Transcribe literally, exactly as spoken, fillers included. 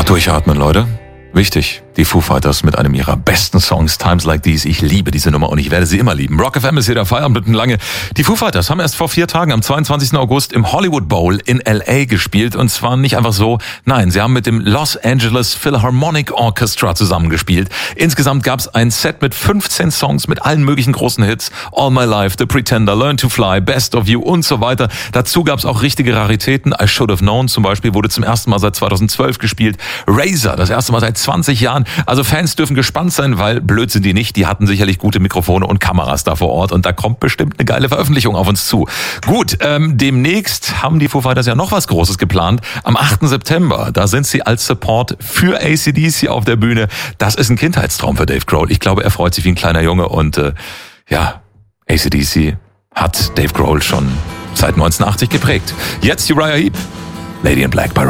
Durchatmen, Leute. Wichtig, die Foo Fighters mit einem ihrer besten Songs, Times Like These. Ich liebe diese Nummer und ich werde sie immer lieben. Rock F M ist hier der Feierabend lange. Die Foo Fighters haben erst vor vier Tagen am zweiundzwanzigsten August im Hollywood Bowl in L A gespielt. Und zwar nicht einfach so, nein, sie haben mit dem Los Angeles Philharmonic Orchestra zusammengespielt. Insgesamt gab es ein Set mit fünfzehn Songs mit allen möglichen großen Hits. All My Life, The Pretender, Learn to Fly, Best of You und so weiter. Dazu gab es auch richtige Raritäten. I Should Have Known zum Beispiel wurde zum ersten Mal seit zweitausendzwölf gespielt. Razor, das erste Mal seit zwanzig Jahren. Also Fans dürfen gespannt sein, weil blöd sind die nicht. Die hatten sicherlich gute Mikrofone und Kameras da vor Ort und da kommt bestimmt eine geile Veröffentlichung auf uns zu. Gut, ähm, demnächst haben die Foo Fighters ja noch was Großes geplant. Am achten September, da sind sie als Support für A C D C auf der Bühne. Das ist ein Kindheitstraum für Dave Grohl. Ich glaube, er freut sich wie ein kleiner Junge und äh, ja, A C D C hat Dave Grohl schon seit neunzehnhundertachtzig geprägt. Jetzt Uriah Heep, Lady in Black bei